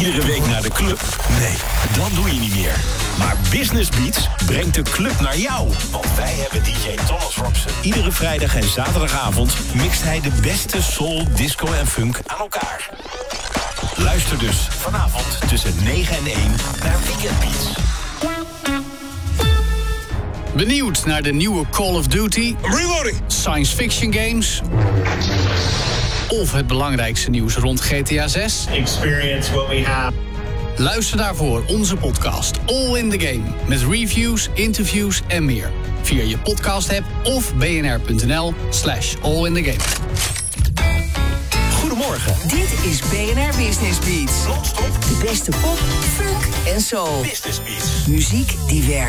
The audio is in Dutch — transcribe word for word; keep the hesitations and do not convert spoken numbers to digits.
Iedere week naar de club? Nee, dat doe je niet meer. Maar Business Beats brengt de club naar jou. Want wij hebben D J Thomas Robson. Iedere vrijdag en zaterdagavond mixt hij de beste soul, disco en funk aan elkaar. Luister dus vanavond tussen negen en één naar Weekend Beats. Benieuwd naar de nieuwe Call of Duty? Reloading! Science fiction games? Of het belangrijkste nieuws rond G T A zes? Experience what we have. Luister daarvoor onze podcast All in the Game. Met reviews, interviews en meer. Via je podcast-app of bnr.nl slash all in the game. Goedemorgen. Dit is B N R Business Beats. Non-stop De beste pop, funk en soul. Business Beats. Muziek die werkt.